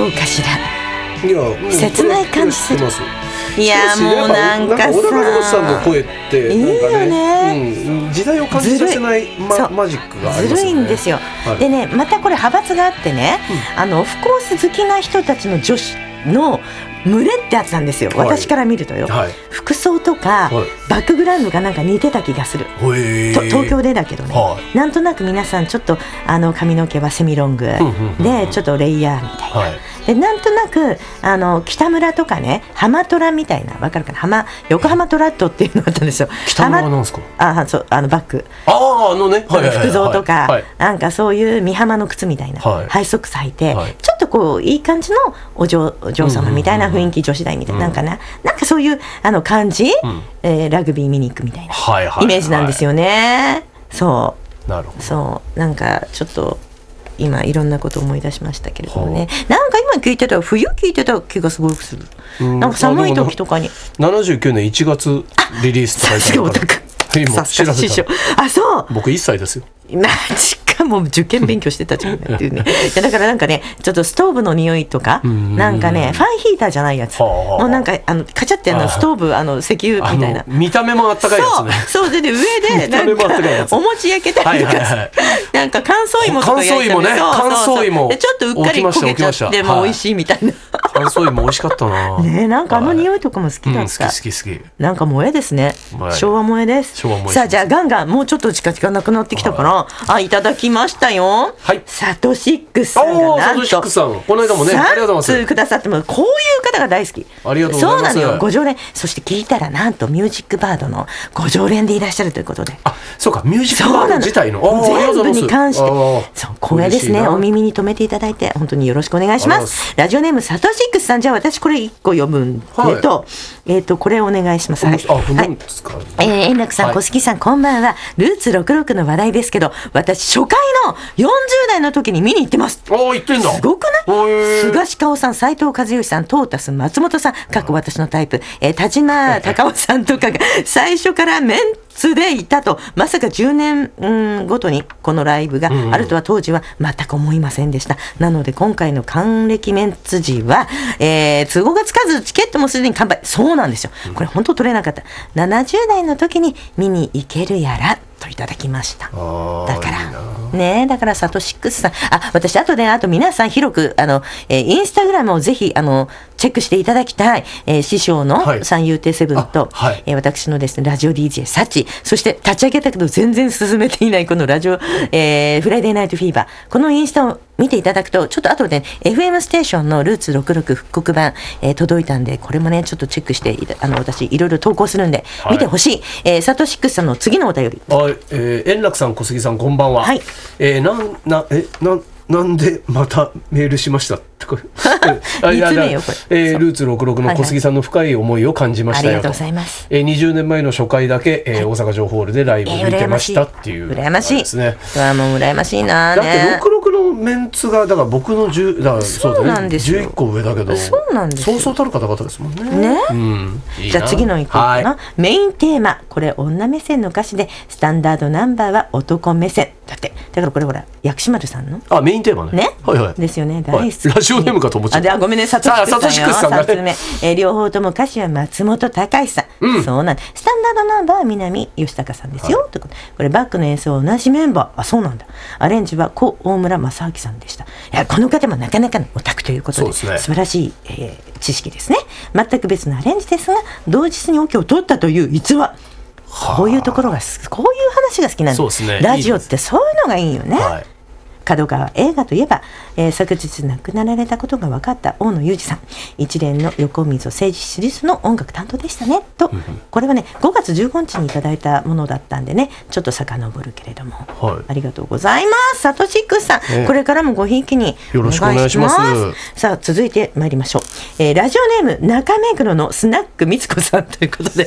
どうかしら。 いや切ない感じする。いやもうなんかさ、 小田和正さんの声っていいなんかよね、 時代を感じさせないマジックがありますよね。 ずるいんですよ、はい、でね、またこれ派閥があってね、オフコース好きな人たちの女子の群れってやつなんですよ、はい、私から見るとよ、はい、服装とか、はい、バックグラウンドがなんか似てた気がする、東京でだけどね、はい、なんとなく皆さんちょっと髪の毛はセミロングでちょっとレイヤーみたいな、はい、でなんとなく北村とかね、浜虎みたいな、分かるかな、横浜トラットっていうのがあったんですよ。 北村は何ですか？ そうバッグ、 ね、 服装とか、 はい、 なんかそういう美浜の靴みたいな、はい、ハイソックス履いて、はい、ちょっとこういい感じのお嬢様みたいな雰囲気、女子大みたいな、なんかそういう感じ、ラグビー見に行くみたいな、はいはいはい、イメージなんですよね。そうなるほど、そうなんかちょっと今いろんなことを思い出しましたけれどもね、なんか今聞いてたら冬聞いてた気がすごくする、なんか寒い時とかに 79年1月リリースと書いてあるから、今調べたら、そう僕1歳ですよ。 マジか、もう受験勉強してたじゃんっていうねだからなんかね、ちょっとストーブの匂いとか、なんかね、ファンヒーターじゃないやつ、もうなんかカチャってストーブ石油みたいな、 見た目もあったかいやつね。 そうで、上でなんかお餅焼けたりとか、なんか乾燥芋とか焼いてる、乾燥芋でちょっとうっかり焦げちゃっても美味しいみたいな、 乾燥芋美味しかったなね、なんか匂いとかも好きだった、 好きなんか萌えですね、昭和萌えです。さあじゃあガンガン、もうちょっと近づかなくなってきたから、いただきましたよ、はい、サトシックスさんがなんとサトシックスさん、この間もね、ありがとうございます。 くださっても、こういう方が大好き、 ありがとうございます。 そうなのよ、ご常連、そして聞いたらなんとミュージックバードのご常連でいらっしゃるということで、 そうか、ミュージックバード自体の全部に関して、そう光栄ですね、お耳に留めていただいて本当によろしくお願いします。ラジオネームサトシックスさん、じゃあ私これ1個読むんでと、これお願いします。円楽さん、小杉さん、こんばんは。ルーツ66の話題ですけど、私初回の40代の時に見に行ってます。 行ってんだ。 すごくない？菅氏香さん、斉藤和義さん、トータス松本さん、私のタイプ、田島隆夫さんとかが最初からメンツでいたと、まさか10年ごとにこのライブがあるとは当時は全く思いませんでした。なので今回の還暦メンツ時は、都合がつかずチケットもすでに完売。そうなんですよ、これ本当取れなかった。70代の時に見に行けるやらといただきました。だからね、だからサトシックスさん、私あと皆さん広くインスタグラムをぜひチェックしていただきたい、師匠の三遊亭セブンと、私のですねラジオ DJ サチ、そして立ち上げたけど全然進めていないこのラジオ、フライデーナイトフィーバー、このインスタを見ていただくと、ちょっと後で、FM ステーションのルーツ66復刻版、届いたんで、これもねちょっとチェックして私いろいろ投稿するんで見てほしい。サトシックスさんの次のお便り、 円楽さん、小杉さん、こんばんは。 はい、 なんでまたメールしましたってこれルーツ66の小杉さんの深い思いを感じましたよと。 ありがとうございます。 20年前の初回だけ、大阪城ホールでライブ見てましたっていう、 羨ましいですね。もう羨ましいな。 だって66のメンツがだから僕の10だからそうだね、11個上だけど、 そうなんですよ、 そうそうたる方々ですもんね。 じゃあ次のいこうかな。メインテーマ、これ女目線の歌詞で、スタンダードナンバーは男目線だって。だからこれほら薬師丸さんのメインテーマね。 ですよね、大好き。 ラジオネームかと思っちゃった。 ごめんね、サトシックスさんがね。両方とも歌詞は松本隆さん。そうなん。スタンダードナンバーは南吉高さんですよ。これバックの演奏は同じメンバー。そうなんだ。アレンジは故大村正明さんでした。この方もなかなかのオタクということで、素晴らしい知識ですね。全く別のアレンジですが、同日にオケを取ったという逸話。こういうところがこういう話が好きなんです。ラジオってそういうのがいいよね。角川映画といえば、昨日亡くなられたことが分かった大野裕二さん、一連の横溝正史シリーズの音楽担当でしたねと、これはね5月15日にいただいたものだったんでね、ちょっと遡るけれども、ありがとうございます。サトシックスさん、これからもごひいきによろしくお願いします。 さあ続いて参りましょう。ラジオネーム中目黒のスナックみつこさんということで